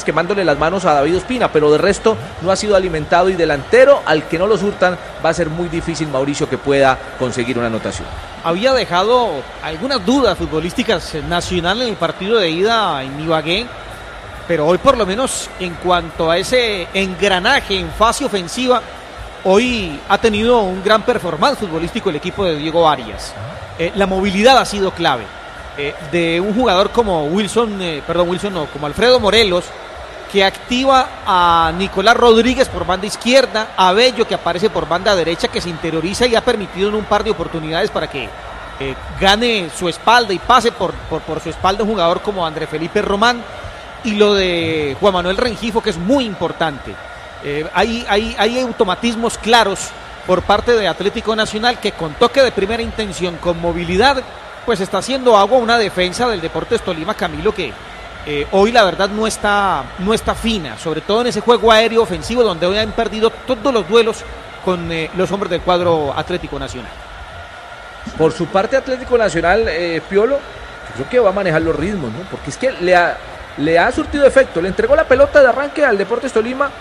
quemándole las manos a David Ospina, pero de resto no ha sido alimentado, y delantero al que no lo surtan va a ser muy difícil, Mauricio, que pueda conseguir una anotación. Había dejado algunas dudas futbolísticas Nacional en el partido de ida en Ibagué, pero hoy por lo menos en cuanto a ese engranaje en fase ofensiva, hoy ha tenido un gran performance futbolístico el equipo de Diego Arias. La movilidad ha sido clave. De un jugador como como Alfredo Morelos, que activa a Nicolás Rodríguez por banda izquierda, a Bello, que aparece por banda derecha, que se interioriza y ha permitido en un par de oportunidades para que gane su espalda y pase por su espalda un jugador como André Felipe Román, y lo de Juan Manuel Rengifo, que es muy importante. Hay automatismos claros por parte de Atlético Nacional, que con toque de primera intención, con movilidad, pues está haciendo agua una defensa del Deportes Tolima, Camilo, que hoy la verdad no está fina, sobre todo en ese juego aéreo ofensivo, donde hoy han perdido todos los duelos con los hombres del cuadro Atlético Nacional. Por su parte, Atlético Nacional, Piolo, yo creo que va a manejar los ritmos, ¿no? Porque es que le ha surtido efecto. Le entregó la pelota de arranque al Deportes Tolima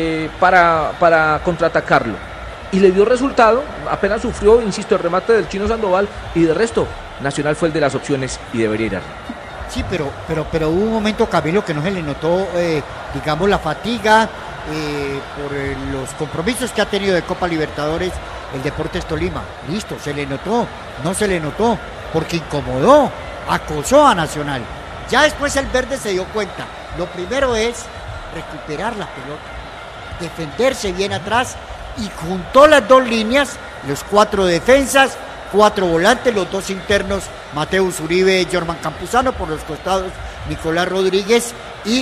para contraatacarlo, y le dio resultado. Apenas sufrió, insisto, el remate del Chino Sandoval, y de resto Nacional fue el de las opciones y debería ir arriba. Sí, pero hubo un momento, Camilo, que no se le notó, digamos, la fatiga por los compromisos que ha tenido de Copa Libertadores el Deportes Tolima. Listo, se le notó, no se le notó, porque incomodó, acosó a Nacional. Ya después el verde se dio cuenta. Lo primero es recuperar la pelota, defenderse bien atrás, y juntó las dos líneas, los 4 defensas, 4 volantes, los 2 internos, Mateus Uribe, Jorman Campuzano, por los costados Nicolás Rodríguez y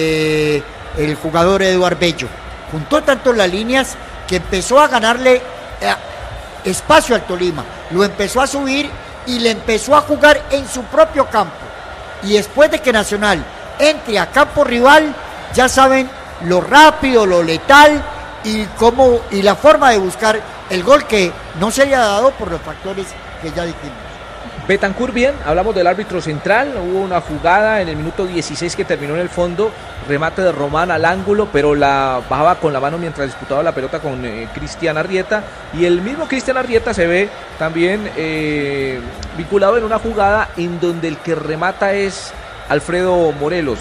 el jugador Eduard Bello. Juntó tanto las líneas que empezó a ganarle espacio al Tolima, lo empezó a subir y le empezó a jugar en su propio campo. Y después de que Nacional entre a campo rival, ya saben lo rápido, lo letal y la forma de buscar el gol, que no se haya dado por los factores que ya dijimos. Betancur bien, hablamos del árbitro central. Hubo una jugada en el minuto 16 que terminó en el fondo, remate de Román al ángulo, pero la bajaba con la mano mientras disputaba la pelota con Cristian Arrieta, y el mismo Cristian Arrieta se ve también vinculado en una jugada en donde el que remata es Alfredo Morelos,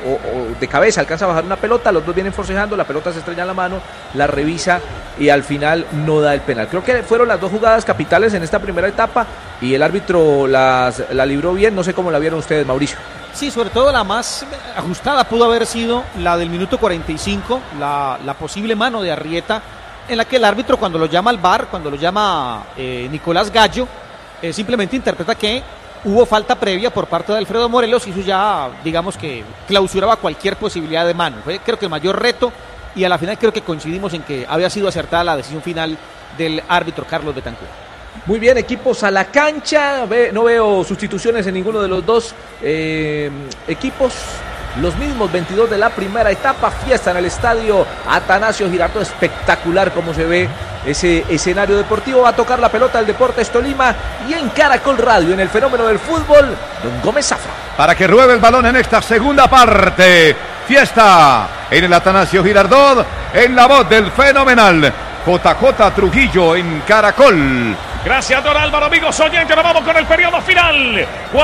o de cabeza alcanza a bajar una pelota, los dos vienen forcejando, la pelota se estrella en la mano, la revisa y al final no da el penal. Creo que fueron las dos jugadas capitales en esta primera etapa, y el árbitro la libró bien. No sé cómo la vieron ustedes, Mauricio. Sí, sobre todo la más ajustada pudo haber sido la del minuto 45, la posible mano de Arrieta, en la que el árbitro, cuando lo llama al VAR, cuando lo llama Nicolás Gallo, simplemente interpreta que hubo falta previa por parte de Alfredo Morelos, y eso ya, digamos, que clausuraba cualquier posibilidad de mano. Fue, creo que, el mayor reto, y a la final creo que coincidimos en que había sido acertada la decisión final del árbitro Carlos Betancur. Muy bien, equipos a la cancha. No veo sustituciones en ninguno de los dos equipos. Los mismos 22 de la primera etapa. Fiesta en el estadio Atanasio Girardot. Espectacular como se ve ese escenario deportivo. Va a tocar la pelota el Deportes Tolima, y en Caracol Radio, en el fenómeno del fútbol, don Gómez Zafra. Para que ruede el balón en esta segunda parte. Fiesta en el Atanasio Girardot, en la voz del fenomenal JJ Trujillo en Caracol. Gracias, don Álvaro. Amigos oyentes, nos vamos con el periodo final.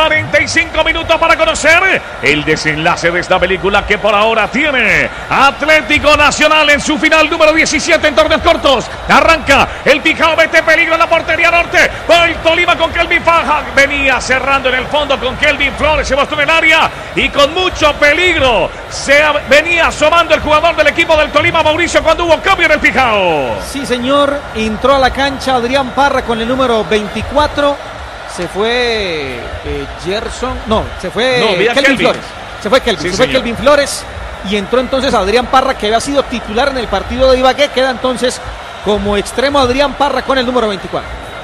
45 minutos para conocer el desenlace de esta película, que por ahora tiene Atlético Nacional en su final número 17 en torneos cortos. Arranca el Pijao, mete peligro en la portería norte. Va el Tolima con Kelvin Faja. Venía cerrando en el fondo con Kelvin Flores. Se mostró en el área y con mucho peligro venía asomando el jugador del equipo del Tolima, Mauricio, cuando hubo cambio en el Pijao. Sí, señor. Entró a la cancha Adrián Parra con el número 24. Se fue Gerson. No, se fue Kelvin Flores. Se fue Kelvin. Sí, se fue Kelvin Flores. Y entró entonces Adrián Parra, que había sido titular en el partido de Ibagué. Queda entonces como extremo Adrián Parra con el número 24.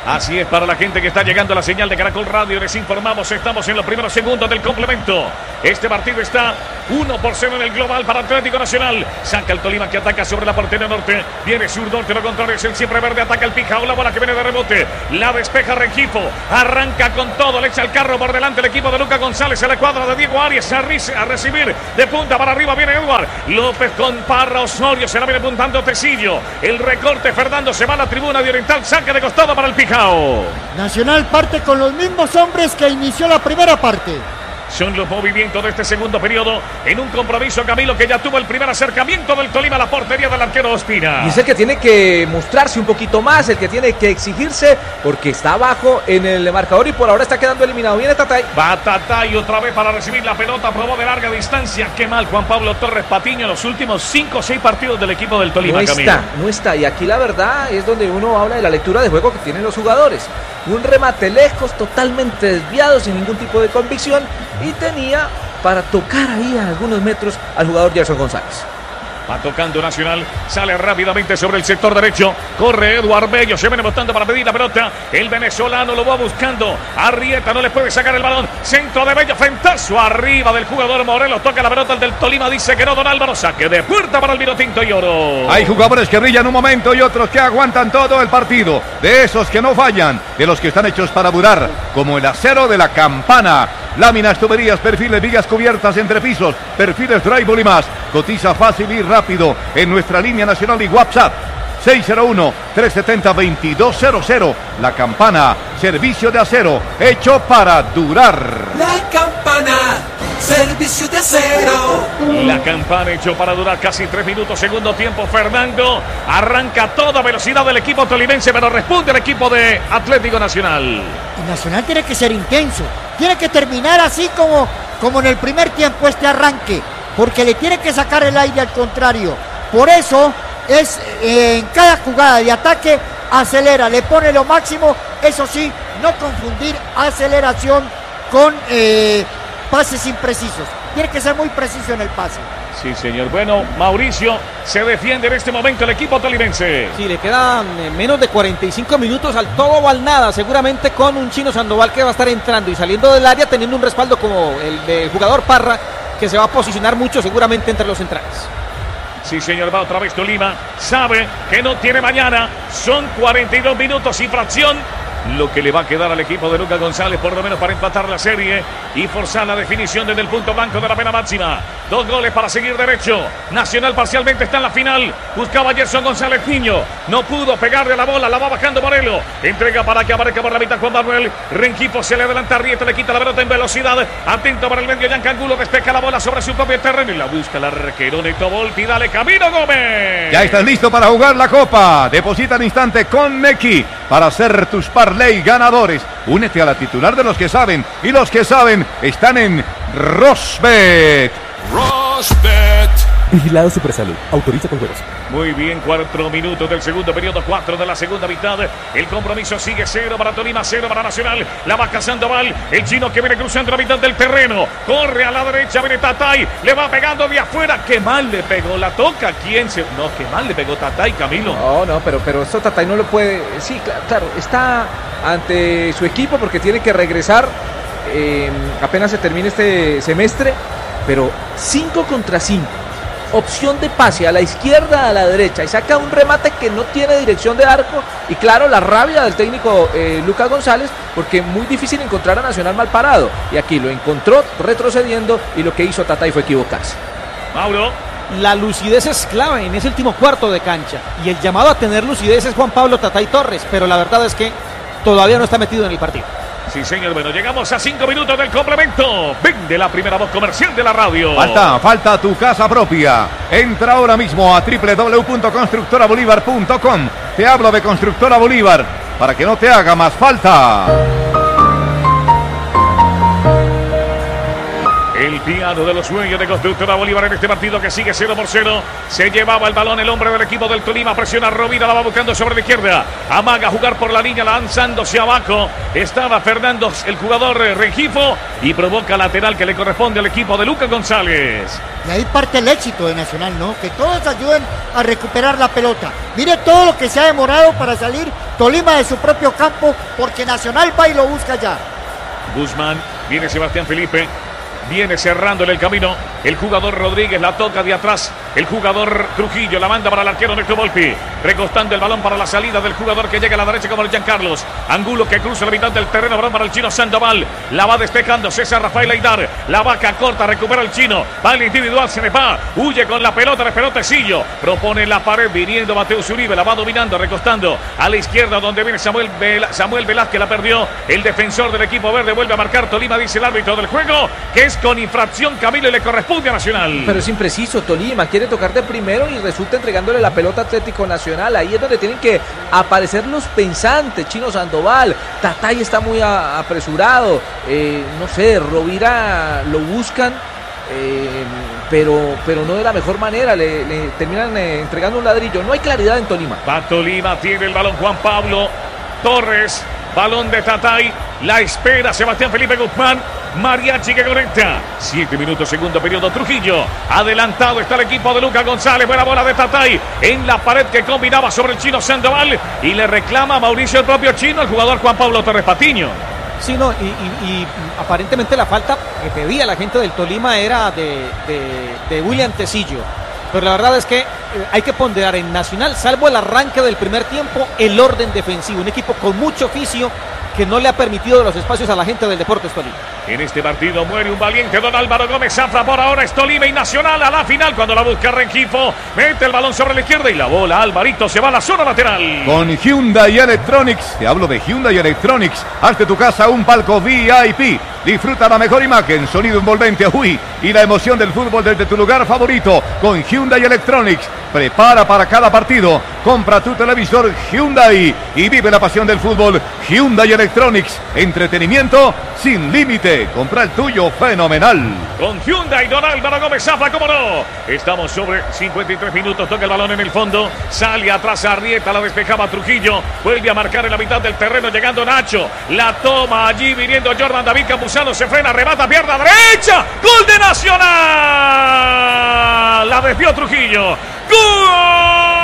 Así es, para la gente que está llegando a la señal de Caracol Radio, les informamos, estamos en los primeros segundos del complemento. Este partido está 1-0 en el global para Atlético Nacional. Saca el Tolima que ataca sobre la portería norte. Viene sur norte, lo contrario es el siempre verde, ataca el Pijao, la bola que viene de rebote. La despeja Rengifo, arranca con todo, le echa el carro por delante el equipo de Lucas González, a la cuadra de Diego Arias, a recibir de punta para arriba, viene Edward López con Parra, Osorio, se la viene apuntando Tecillo. El recorte, Fernando se va a la tribuna de Oriental, saque de costado para el Pijao. Nacional parte con los mismos hombres que inició la primera parte. Son los movimientos de este segundo periodo en un compromiso, Camilo, que ya tuvo el primer acercamiento del Tolima a la portería del arquero Ospina. Y es el que tiene que mostrarse un poquito más, el que tiene que exigirse, porque está abajo en el marcador y por ahora está quedando eliminado. Viene Tatay. Va Tatay otra vez para recibir la pelota, probó de larga distancia. Qué mal Juan Pablo Torres Patiño en los últimos 5 o 6 partidos del equipo del Tolima, Camilo. No está. Y aquí la verdad es donde uno habla de la lectura de juego que tienen los jugadores. Un remate lejos, totalmente desviado, sin ningún tipo de convicción. Y tenía para tocar ahí a algunos metros al jugador Gerson González. Va tocando Nacional, sale rápidamente sobre el sector derecho, corre Eduard Bello, se viene botando para pedir la pelota, el venezolano lo va buscando, Arrieta no le puede sacar el balón, centro de Bello, frentazo arriba del jugador Morelos, toca la pelota el del Tolima, dice que no, Don Álvaro, saque de puerta para el Vinotinto y Oro. Hay jugadores que brillan un momento y otros que aguantan todo el partido, de esos que no fallan, de los que están hechos para durar, como el acero de la Campana. Láminas, tuberías, perfiles, vigas cubiertas, entrepisos, perfiles, drywall y más. Cotiza fácil y rápido en nuestra línea nacional y WhatsApp 601-370-2200. La Campana, servicio de acero hecho para durar. La Campana, servicio de acero. La Campana hecho para durar casi 3 minutos, segundo tiempo. Fernando arranca a toda velocidad del equipo tolimense, pero responde el equipo de Atlético Nacional. Y Nacional tiene que ser intenso, tiene que terminar así como en el primer tiempo este arranque, porque le tiene que sacar el aire al contrario. Por eso es en cada jugada de ataque acelera, le pone lo máximo, eso sí, no confundir aceleración con pases imprecisos. Tiene que ser muy preciso en el pase. Sí, señor. Bueno, Mauricio, se defiende en este momento el equipo tolimense. Sí, le quedan menos de 45 minutos al todo o al nada, seguramente con un Chino Sandoval que va a estar entrando y saliendo del área, teniendo un respaldo como el del jugador Parra, que se va a posicionar mucho seguramente entre los centrales. Sí, señor, va otra vez Tolima, sabe que no tiene mañana, son 42 minutos y fracción. Lo que le va a quedar al equipo de Lucas González, por lo menos para empatar la serie y forzar la definición desde el punto blanco de la pena máxima. 2 goles para seguir derecho. Nacional parcialmente está en la final. Buscaba Gerson González Niño. No pudo pegarle a la bola. La va bajando Morelos. Entrega para que aparezca por la mitad Juan Manuel. Rengifo se le adelanta a Rieta. Le quita la pelota en velocidad. Atento para el medio. Giancangulo despeja la bola sobre su propio terreno y la busca el arquero Neto Volpi. Dale camino, Gómez. Ya estás listo para jugar la Copa. Deposita al instante con Nequi para hacer tus parlay ganadores. Únete a la titular de los que saben, y los que saben están en Rosbet. Rosbet. Vigilado Supersalud. Autoriza con juegos. Muy bien, 4 minutos del segundo periodo, 4 de la segunda mitad. El compromiso sigue 0 para Tolima, 0 para Nacional. La va Sandoval, el chino que viene cruzando la mitad del terreno. Corre a la derecha, viene Tatay. Le va pegando de afuera. Qué mal le pegó, la toca. ¿Quién se...? No, qué mal le pegó Tatay, Camilo. No, pero esto Tatay no lo puede... Sí, claro, está ante su equipo porque tiene que regresar apenas se termine este semestre, pero 5 contra 5. Opción de pase a la izquierda, a la derecha, y saca un remate que no tiene dirección de arco. Y claro, la rabia del técnico Lucas González, porque muy difícil encontrar a Nacional mal parado, y aquí lo encontró retrocediendo, y lo que hizo Tatay fue equivocarse. Mauro. La lucidez es clave en ese último cuarto de cancha, y el llamado a tener lucidez es Juan Pablo Tatay Torres, pero la verdad es que todavía no está metido en el partido. Sí, señor, bueno, llegamos a 5 minutos del complemento. Vende la primera voz comercial de la radio. Falta tu casa propia. Entra ahora mismo a www.constructorabolívar.com. Te hablo de Constructora Bolívar para que no te haga más falta. El Cristiano de los Sueños de Constructora Bolívar en este partido que sigue 0-0. Se llevaba el balón el hombre del equipo del Tolima. Presiona a Rovira, la va buscando sobre la izquierda. Amaga a jugar por la línea, lanzándose abajo. Estaba Fernando, el jugador Rengifo, y provoca lateral que le corresponde al equipo de Lucas González. Y ahí parte el éxito de Nacional, ¿no? Que todos ayuden a recuperar la pelota. Mire todo lo que se ha demorado para salir Tolima de su propio campo, porque Nacional va y lo busca ya. Guzmán, viene Sebastián Felipe, viene cerrándole el camino. El jugador Rodríguez la toca de atrás. El jugador Trujillo la manda para el arquero Néstor Volpi. Recostando el balón para la salida del jugador que llega a la derecha como el Giancarlos. Angulo que cruza la mitad del terreno. Balón para el chino Sandoval. La va despejando César Rafael Aidar. La vaca corta, recupera el chino. Va el individual, se le va. Huye con la pelota, le esperó Tecillo. Propone la pared, viniendo Mateo Uribe. La va dominando, recostando a la izquierda donde viene Samuel Velázquez. La perdió el defensor del equipo verde. Vuelve a marcar Tolima, dice el árbitro del juego, que es con infracción, Camilo, y le corresponde a Nacional. Pero es impreciso, Tolima quiere tocar de primero y resulta entregándole la pelota a Atlético Nacional. Ahí es donde tienen que aparecer los pensantes. Chino Sandoval, Tatay está muy apresurado, no sé, Rovira lo buscan, pero no de la mejor manera, le terminan entregando un ladrillo. No hay claridad en Tolima. Va Tolima, tiene el balón Juan Pablo Torres. Balón de Tatay, la espera Sebastián Felipe Guzmán. Mariachi que conecta. 7 minutos, segundo periodo. Trujillo. Adelantado está el equipo de Lucas González. Buena bola de Tatay en la pared que combinaba sobre el chino Sandoval. Y le reclama a Mauricio el propio chino, el jugador Juan Pablo Torres Patiño. Sí, no, y aparentemente la falta que pedía la gente del Tolima era de William Tecillo. Pero la verdad es que hay que ponderar en Nacional, salvo el arranque del primer tiempo, el orden defensivo. Un equipo con mucho oficio que no le ha permitido los espacios a la gente del Deportes Tolima. En este partido muere un valiente, don Álvaro Gómez Zafra. Por ahora es Tolima y Nacional a la final cuando la busca Rengifo. Mete el balón sobre la izquierda y la bola, Alvarito, se va a la zona lateral. Con Hyundai Electronics, te hablo de Hyundai Electronics. Haz de tu casa un palco VIP. Disfruta la mejor imagen, sonido envolvente, y la emoción del fútbol desde tu lugar favorito con Hyundai Electronics. Prepara para cada partido. Compra tu televisor Hyundai y vive la pasión del fútbol. Hyundai Electronics, entretenimiento sin límite. Compra el tuyo, fenomenal. Con Hyundai, don Álvaro Gómez Zafra, cómo no. Estamos sobre 53 minutos, toca el balón en el fondo. Sale atrás Arrieta, la despejaba Trujillo. Vuelve a marcar en la mitad del terreno, llegando Nacho. La toma allí, viniendo Jordan David Campuzano. Se frena, remata, pierna derecha. ¡Gol de Nacional! La desvió Trujillo. ¡Gol!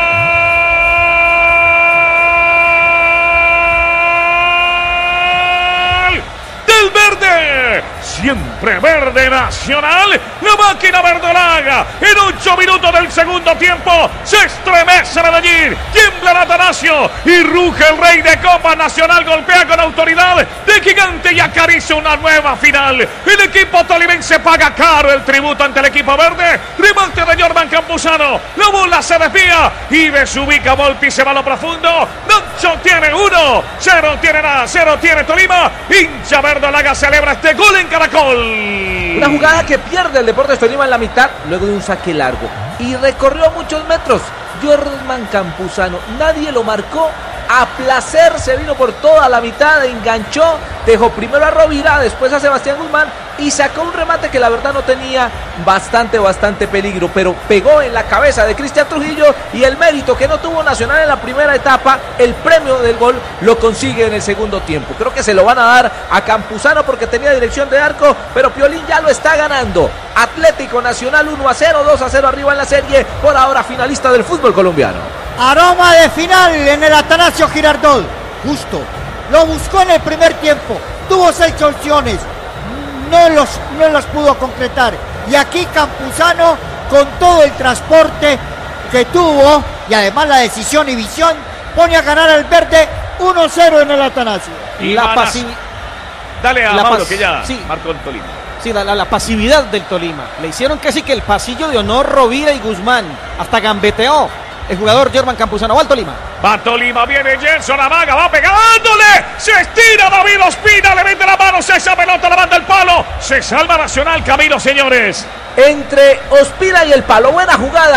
Del verde. Siempre verde Nacional. La máquina verdolaga. En 8 minutos del segundo tiempo se estremece Medellín. Tiembla Atanasio y ruge el rey de Copa. Nacional golpea con autoridad de gigante y acaricia una nueva final. El equipo tolimense paga caro el tributo ante el equipo verde. Remate de Jordan Campuzano. La bola se desvía y desubica Volpi. Se va a lo profundo. Nacho tiene 1. 0 tiene nada. 0 tiene Tolima. Hincha verdolaga celebra este gol en Caracol. Una jugada que pierde el Deportes Tolima en la mitad luego de un saque largo y recorrió muchos metros. Jordan Campuzano, nadie lo marcó, a placer se vino por toda la mitad, enganchó, dejó primero a Rovira, después a Sebastián Guzmán y sacó un remate que la verdad no tenía bastante peligro, pero pegó en la cabeza de Cristian Trujillo y el mérito que no tuvo Nacional en la primera etapa, el premio del gol lo consigue en el segundo tiempo. Creo que se lo van a dar a Campuzano porque tenía dirección de arco, pero Piolín ya lo está ganando. Atlético Nacional 1-0, 2-0 arriba en la serie, por ahora finalista del fútbol colombiano. Aroma de final en el Atanasio Girardot. Justo, lo buscó en el primer tiempo, tuvo 6 opciones, no las pudo concretar. Y aquí Campuzano, con todo el transporte que tuvo y además la decisión y visión, pone a ganar al verde 1-0 en el Atanasio. Y la pasividad. Dale a Mauro que ya marcó el Tolima. Sí, la pasividad del Tolima. Le hicieron casi que el pasillo de honor Rovira y Guzmán. Hasta gambeteó el jugador Jordan Campuzano. Va al Tolima. Va Tolima, viene Jenson Amaga, va pegándole. Se estira David Ospina, le mete la mano, esa pelota la manda el palo. Se salva Nacional, Camilo, señores. Entre Ospina y el palo, buena jugada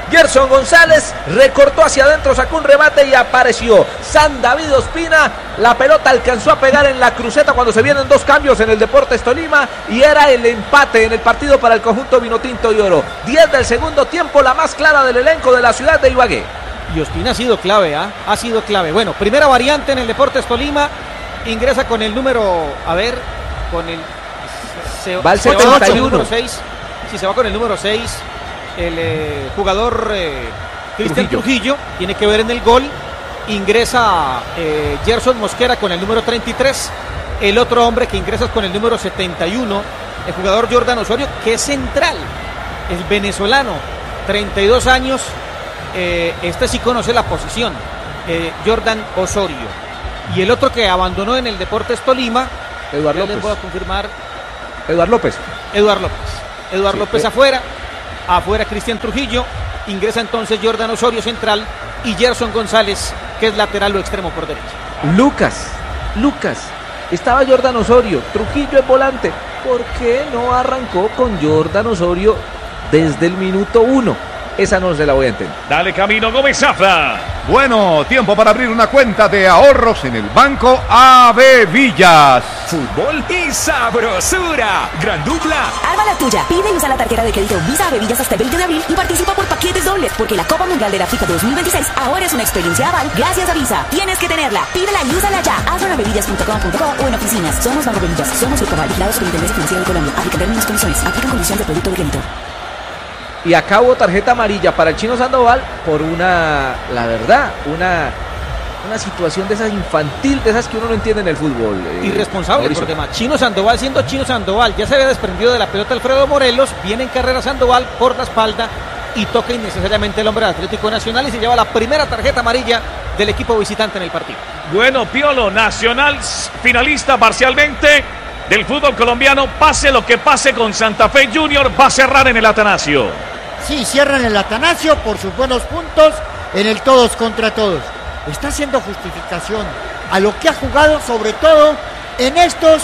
Gerson González recortó hacia adentro, sacó un remate y apareció San David Ospina. La pelota alcanzó a pegar en la cruceta cuando se vienen dos cambios en el Deportes Tolima y era el empate en el partido para el conjunto vinotinto y oro. 10 del segundo tiempo, la más clara del elenco de la ciudad de Ibagué. Y Ospina ha sido clave, ha sido clave. Bueno, primera variante en el Deportes Tolima. Ingresa con el número, con el... va el 71. 6. Si se va con el número 6, el jugador Cristian Trujillo tiene que ver en el gol. Ingresa Gerson Mosquera con el número 33. El otro hombre que ingresa con el número 71, el jugador Jordan Osorio, que es central, el venezolano, 32 años. Este sí conoce la posición, Jordan Osorio. Y el otro que abandonó en el Deportes Tolima, Eduard López. Les voy a confirmar. Eduard López. Eduard López afuera Cristian Trujillo. Ingresa entonces Jordan Osorio central y Gerson González, que es lateral o extremo por derecha. Lucas, estaba Jordan Osorio, Trujillo es volante. ¿Por qué no arrancó con Jordan Osorio desde el minuto 1? Esa no se la voy a entender. Dale camino Gómez Zafra. Bueno, tiempo para abrir una cuenta de ahorros en el Banco AB Villas. Fútbol y sabrosura. Gran dupla. Arma la tuya. Pide y usa la tarjeta de crédito Visa AB Villas hasta el 20 de abril y participa por paquetes dobles, porque la Copa Mundial de la FIFA 2026 ahora es una experiencia aval gracias a Visa. Tienes que tenerla. Pídela y úsala ya. Hazlo en abevillas.com.co o en oficinas. Somos Banco Villas. Somos Grupo Aval, vigilados por Intendencia Financiera de Colombia. Aplican términos y condiciones. Aplican condiciones de producto de crédito. Y acá hubo tarjeta amarilla para el Chino Sandoval por una situación de esas infantil, de esas que uno no entiende en el fútbol. Irresponsable por demás. Chino Sandoval siendo Chino Sandoval, ya se había desprendido de la pelota Alfredo Morelos, viene en carrera Sandoval por la espalda y toca innecesariamente el hombre de Atlético Nacional y se lleva la primera tarjeta amarilla del equipo visitante en el partido. Bueno, Piolo, Nacional finalista parcialmente del fútbol colombiano, pase lo que pase con Santa Fe Junior, va a cerrar en el Atanasio. Sí, cierran el Atanasio por sus buenos puntos en el todos contra todos. Está haciendo justificación a lo que ha jugado, sobre todo en estos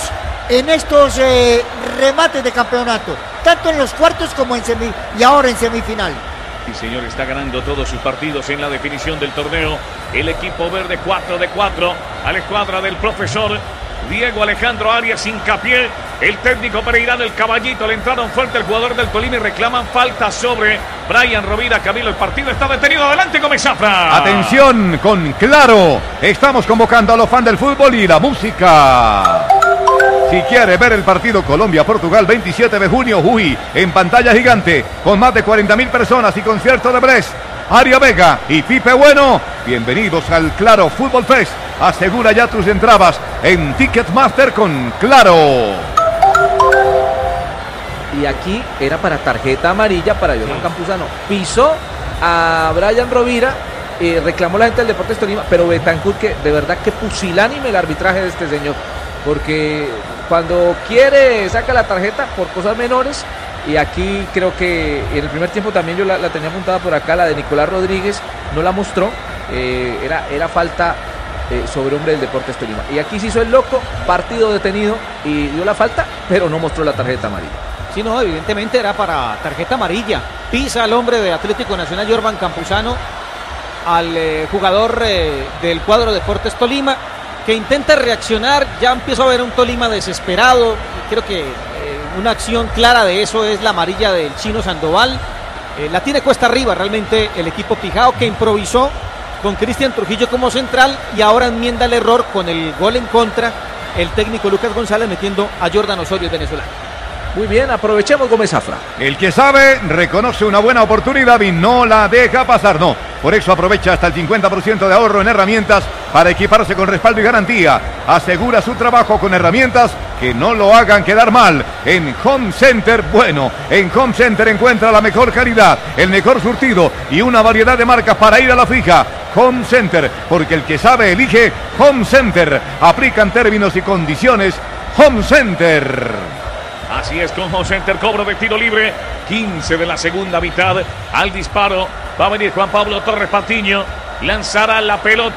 remates de campeonato, tanto en los cuartos como y ahora en semifinal. Sí, señor, está ganando todos sus partidos en la definición del torneo. El equipo verde 4 de 4 a la escuadra del profesor Diego Alejandro Arias Hincapié. El técnico Pereirano, el caballito, le entraron fuerte al jugador del Tolima y reclaman falta sobre Brian Rovira. Camilo, el partido está detenido. Adelante, Gómez Zafra. Atención con Claro. Estamos convocando a los fans del fútbol y la música. Si quiere ver el partido Colombia-Portugal 27 de junio, en pantalla gigante, con más de 40.000 personas y concierto de Brest, Aria Vega y Pipe Bueno, bienvenidos al Claro Fútbol Fest. Asegura ya tus entradas en Ticketmaster con Claro. Y aquí era para tarjeta amarilla para Jordan Campuzano. Pisó a Brian Rovira, reclamó la gente del Deportes Tolima, pero Betancourt, que de verdad que pusilánime el arbitraje de este señor, porque cuando quiere saca la tarjeta por cosas menores. Y aquí creo que en el primer tiempo también yo la tenía apuntada por acá, la de Nicolás Rodríguez, no la mostró, era falta sobre hombre del Deportes Tolima. Y aquí se hizo el loco, partido detenido y dio la falta, pero no mostró la tarjeta amarilla. Sí, no, evidentemente era para tarjeta amarilla. Pisa al hombre de Atlético Nacional, Jordan Campuzano, al jugador del cuadro Deportes Tolima, que intenta reaccionar. Ya empiezo a ver un Tolima desesperado. Creo que una acción clara de eso es la amarilla del Chino Sandoval. La tiene cuesta arriba realmente el equipo Pijao, que improvisó con Cristian Trujillo como central y ahora enmienda el error con el gol en contra el técnico Lucas González metiendo a Jordan Osorio, el venezolano. Muy bien, aprovechemos Gómez Zafra. El que sabe reconoce una buena oportunidad y no la deja pasar, no. Por eso aprovecha hasta el 50% de ahorro en herramientas para equiparse con respaldo y garantía. Asegura su trabajo con herramientas que no lo hagan quedar mal. En Home Center, bueno, en Home Center encuentra la mejor calidad, el mejor surtido y una variedad de marcas para ir a la fija. Home Center, porque el que sabe elige Home Center. Aplican términos y condiciones. Home Center. Así es, con Home Center, cobro de tiro libre, 15 de la segunda mitad. Al disparo va a venir Juan Pablo Torres Patiño, lanzará la pelota,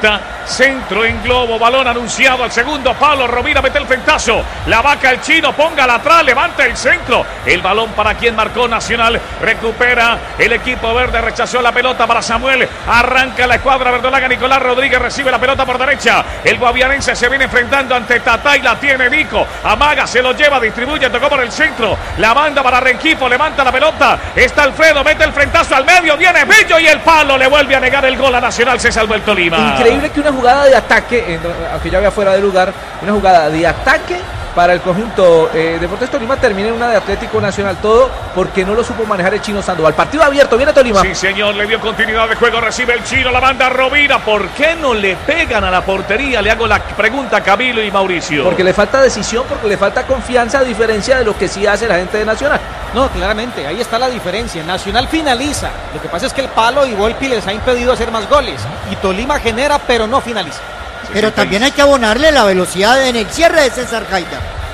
Centro en globo, balón anunciado al segundo palo. Rovira mete el frentazo. La vaca el chino, póngala atrás, levanta el centro. El balón para quien marcó Nacional. Recupera el equipo verde, rechazó la pelota para Samuel. Arranca la escuadra verdolaga. Nicolás Rodríguez recibe la pelota por derecha. El guaviarense se viene enfrentando ante Tata y la tiene Vico. Amaga, se lo lleva, distribuye, tocó por el centro. La banda para Rengifo, levanta la pelota. Está Alfredo, mete el frentazo al medio. Viene Bello y el palo le vuelve a negar el gol a Nacional. Se salvó el Tolima. Increíble que una jugada de ataque, aunque ya había fuera de lugar, una jugada de ataque para el conjunto Deportes Tolima termina en una de Atlético Nacional, todo porque no lo supo manejar el chino Sandoval. Partido abierto, viene Tolima. Sí, señor, le dio continuidad de juego, recibe el chino, la banda Rovira. ¿Por qué no le pegan a la portería? Le hago la pregunta a Camilo y Mauricio. Porque le falta decisión, porque le falta confianza, a diferencia de lo que sí hace la gente de Nacional. No, claramente, ahí está la diferencia. Nacional finaliza. Lo que pasa es que el palo y Volpi les ha impedido hacer más goles. Y Tolima genera, pero no finaliza. Pero también hay que abonarle la velocidad en el cierre de César Gaida.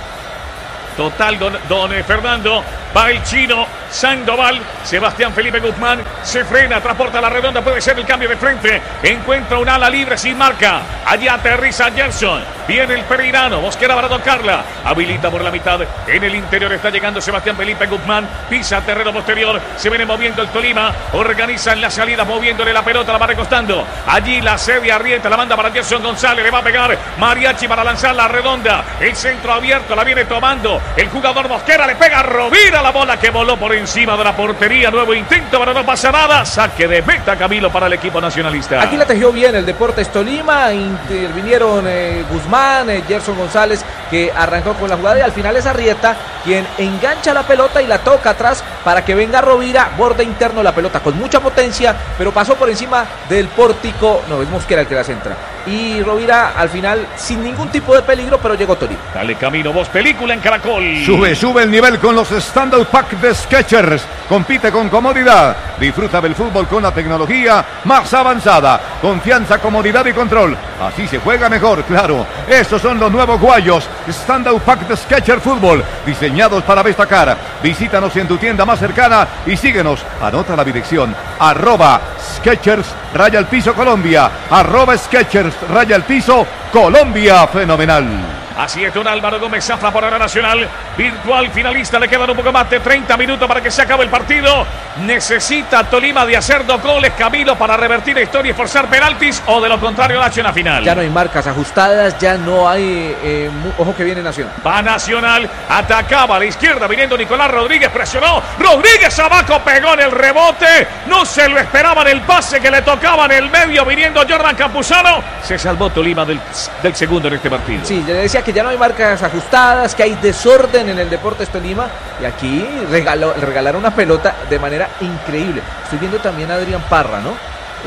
Total, don Fernando. Va el chino Sandoval. Sebastián Felipe Guzmán se frena, transporta la redonda. Puede ser el cambio de frente. Encuentra un ala libre sin marca. Allá aterriza Gerson. Viene el pereirano. Mosquera para tocarla. Habilita por la mitad. En el interior está llegando Sebastián Felipe Guzmán. Pisa terreno posterior. Se viene moviendo el Tolima. Organizan la salida, moviéndole la pelota. La va recostando. Allí la sede Arrieta. La manda para Gerson González. Le va a pegar Mariachi para lanzar la redonda. El centro abierto. La viene tomando el jugador Mosquera. Le pega a Rovira. La bola que voló por encima de la portería. Nuevo intento, pero no pasa nada. Saque de meta, Camilo, para el equipo nacionalista. Aquí la tejió bien el Deportes Tolima. Intervinieron Guzmán, Gerson González, que arrancó con la jugada, y al final es Arrieta quien engancha la pelota y la toca atrás para que venga Rovira. Borde interno la pelota con mucha potencia, pero pasó por encima del pórtico. No, es Mosquera el que la centra. Y Rovira al final sin ningún tipo de peligro, pero llegó Tolima. Dale, Camino, Voz Película en Caracol. Sube el nivel con los Stand-Up Pack de Skechers. Compite con comodidad. Disfruta del fútbol con la tecnología más avanzada. Confianza, comodidad y control. Así se juega mejor, claro. Estos son los nuevos guayos Stand-Up Pack de Skechers Fútbol, diseñados para destacar. Visítanos en tu tienda más cercana y síguenos. Anota la dirección: @Skechers _Colombia, @Skechers Colombia. Fenomenal. Así es, don Álvaro Gómez Zafra por hora nacional. Virtual finalista, le quedan un poco más de 30 minutos para que se acabe el partido. Necesita Tolima de hacer 2 goles, Camilo, para revertir la historia y forzar penaltis, o de lo contrario Nacho en la final. Ya no hay marcas ajustadas, ya no hay ojo que viene Nacional. Va Nacional, atacaba a la izquierda, viniendo Nicolás Rodríguez, presionó. Rodríguez abajo, pegó en el rebote. No se lo esperaban el pase que le tocaba en el medio, viniendo Jordan Campuzano. Se salvó Tolima del segundo en este partido. Sí, le decía que ya no hay marcas ajustadas, que hay desorden en el Deportes Tolima, y aquí regalaron una pelota de manera increíble. Estoy viendo también a Adrián Parra, ¿no?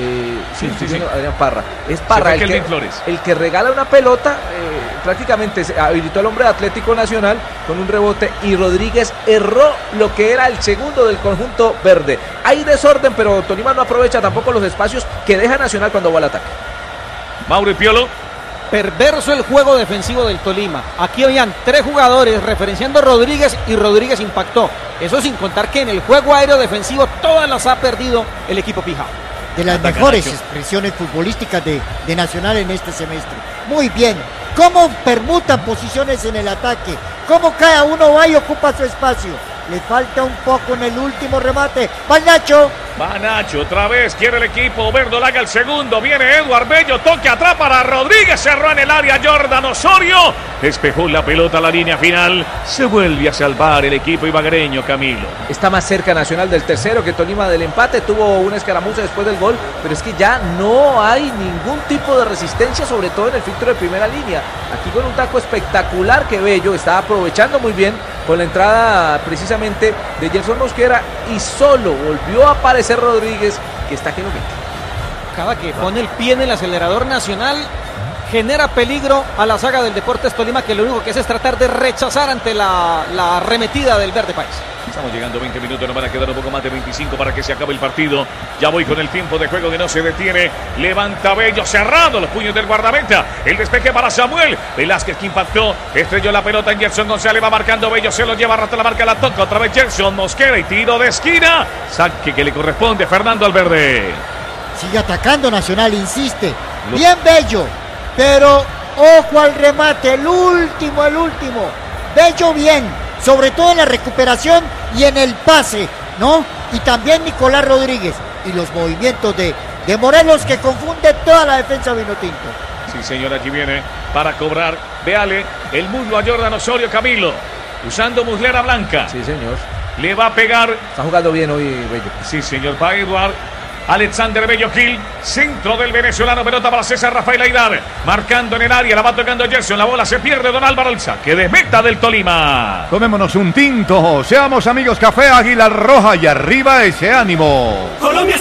Sí. A Adrián Parra. Es Parra el que regala una pelota, prácticamente se habilitó al hombre de Atlético Nacional con un rebote, y Rodríguez erró lo que era el segundo del conjunto verde. Hay desorden, pero Tolima no aprovecha tampoco los espacios que deja Nacional cuando va al ataque. Mauro y Piolo. Perverso el juego defensivo del Tolima. Aquí habían 3 jugadores referenciando a Rodríguez, y Rodríguez impactó. Eso sin contar que en el juego aéreo defensivo todas las ha perdido el equipo pijao. De las mejores expresiones futbolísticas de Nacional en este semestre. Muy bien. Cómo permutan posiciones en el ataque. Cómo cada uno va y ocupa su espacio. Le falta un poco en el último remate. ¡Va Nacho! Va Nacho, otra vez quiere el equipo verdolaga el segundo. Viene Eduard Bello, toque atrás para Rodríguez. Cerró en el área Jordan Osorio. Despejó la pelota a la línea final. Se vuelve a salvar el equipo ibaguereño, Camilo. Está más cerca Nacional del tercero que Tolima del empate. Tuvo una escaramuza después del gol, pero es que ya no hay ningún tipo de resistencia, sobre todo en el filtro de primera línea. Aquí con un taco espectacular que Bello está aprovechando muy bien con la entrada precisamente de Gerson Mosquera, y solo volvió a aparecer Rodríguez, que está que no quita. Cada que pone el pie en el acelerador Nacional genera peligro a la saga del Deportes Tolima, que lo único que hace es tratar de rechazar ante la arremetida del Verde País. Estamos llegando 20 minutos, nos van a quedar un poco más de 25 para que se acabe el partido. Ya voy con el tiempo de juego que no se detiene. Levanta Bello, cerrado los puños del guardameta. El despeje para Samuel Velázquez, que impactó, estrelló la pelota en Gerson González. Va marcando Bello, se lo lleva hasta la marca, la toca otra vez Gerson Mosquera, y tiro de esquina. Saque que le corresponde Fernando Valverde. Sigue atacando Nacional, insiste. Bien Bello, pero ojo al remate, el último. Bello bien, sobre todo en la recuperación y en el pase, ¿no? Y también Nicolás Rodríguez. Y los movimientos de Morelos que confunde toda la defensa vinotinto. Sí, señor, aquí viene para cobrar. Véale el muslo a Jordan Osorio, Camilo. Usando muslera blanca. Sí, señor. Le va a pegar. Está jugando bien hoy, Bello. Sí, señor, para Eduard. Alexander Bello Gil, centro del venezolano, pelota para César Rafael Aidar, marcando en el área, la va tocando Gerson, la bola se pierde, Don Álvaro, el saque de meta del Tolima. Tomémonos un tinto, seamos amigos, Café Águila Roja y arriba ese ánimo. Colombia